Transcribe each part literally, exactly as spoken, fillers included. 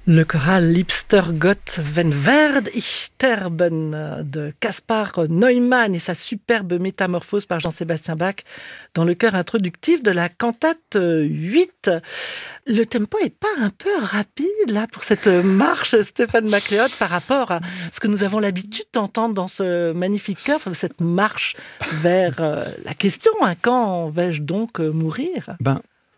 Le choral Liebster Gott wenn werd ich sterben de Caspar Neumann et sa superbe métamorphose par Jean-Sébastien Bach dans le chœur introductif de la cantate huit. Le tempo est pas un peu rapide là pour cette marche, Stéphane Macléod, par rapport à ce que nous avons l'habitude d'entendre dans ce magnifique chœur, cette marche vers euh, la question, hein, quand vais-je donc mourir? Ben,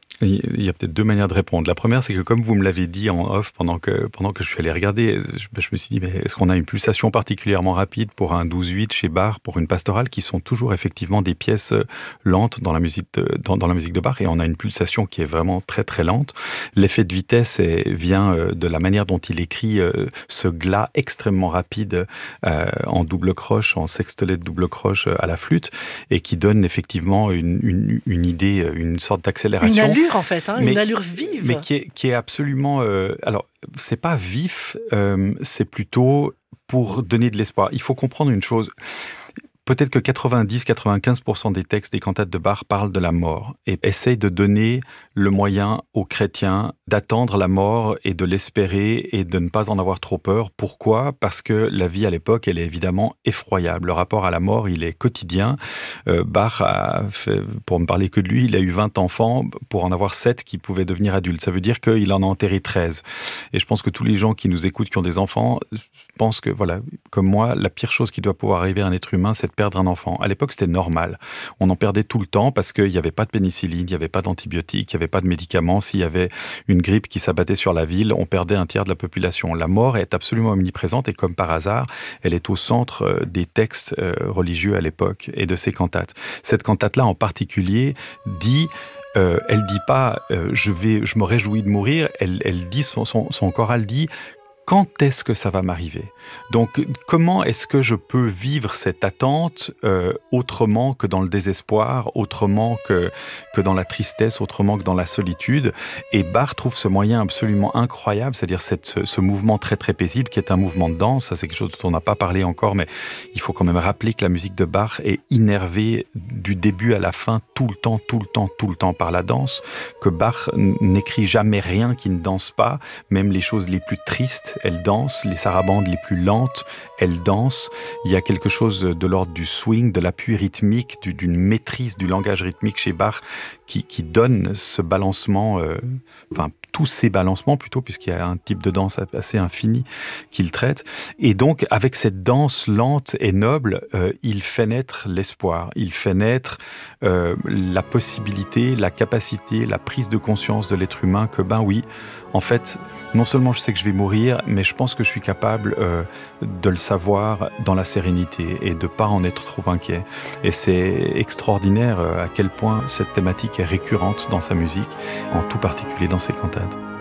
il y a peut-être deux manières de répondre. La première, c'est que comme vous me l'avez dit en off pendant que, pendant que je suis allé regarder, je, je me suis dit, mais est-ce qu'on a une pulsation particulièrement rapide pour un douze huit chez Bach, pour une pastorale, qui sont toujours effectivement des pièces lentes dans la musique de, dans, dans la musique de Bach, et on a une pulsation qui est vraiment très très lente. L'effet de vitesse est, vient de la manière dont il écrit ce glas extrêmement rapide euh, en double croche, en sextelet de double croche à la flûte, et qui donne effectivement une, une, une idée, une sorte d'accélération. Une allure en fait, hein, mais, une allure vive. Mais qui est, qui est absolument... Euh, alors, c'est pas vif, euh, c'est plutôt pour donner de l'espoir. Il faut comprendre une chose. Peut-être que quatre-vingt-dix à quatre-vingt-quinze pour cent des textes des cantates de Bach parlent de la mort et essayent de donner le moyen aux chrétiens d'attendre la mort et de l'espérer et de ne pas en avoir trop peur. Pourquoi ? Parce que la vie à l'époque, elle est évidemment effroyable. Le rapport à la mort, il est quotidien. Euh, Bach a fait, pour ne parler que de lui, il a eu vingt enfants pour en avoir sept qui pouvaient devenir adultes. Ça veut dire qu'il en a enterré treize. Et je pense que tous les gens qui nous écoutent, qui ont des enfants, pensent que, voilà, comme moi, la pire chose qui doit pouvoir arriver à un être humain, c'est de perdre un enfant. À l'époque, c'était normal. On en perdait tout le temps parce qu'il n'y avait pas de pénicilline, il n'y avait pas d'antibiotiques, il n'y avait pas de médicaments. S'il y avait une grippe qui s'abattait sur la ville, on perdait un tiers de la population. La mort est absolument omniprésente et comme par hasard, elle est au centre des textes religieux à l'époque et de ces cantates. Cette cantate-là en particulier dit... Euh, elle dit pas euh, je vais, je me réjouis de mourir. Elle, elle dit son, son, son choral dit quand est-ce que ça va m'arriver ? Donc, comment est-ce que je peux vivre cette attente euh, autrement que dans le désespoir, autrement que, que dans la tristesse, autrement que dans la solitude ? Et Bach trouve ce moyen absolument incroyable, c'est-à-dire cette, ce, ce mouvement très très paisible qui est un mouvement de danse. Ça, c'est quelque chose dont on n'a pas parlé encore, mais il faut quand même rappeler que la musique de Bach est innervée du début à la fin, tout le temps, tout le temps, tout le temps par la danse, que Bach n'écrit jamais rien qui ne danse pas, même les choses les plus tristes. Elle danse, les sarabandes les plus lentes, elle danse. Il y a quelque chose de l'ordre du swing, de l'appui rythmique, du, d'une maîtrise du langage rythmique chez Bach qui, qui donne ce balancement, euh, enfin tous ces balancements plutôt, puisqu'il y a un type de danse assez infini qu'il traite. Et donc, avec cette danse lente et noble, euh, il fait naître l'espoir, il fait naître euh, la possibilité, la capacité, la prise de conscience de l'être humain que, ben oui, en fait, non seulement je sais que je vais mourir, mais je pense que je suis capable euh, de le savoir dans la sérénité et de ne pas en être trop inquiet. Et c'est extraordinaire euh, à quel point cette thématique est récurrente dans sa musique, en tout particulier dans ses cantates.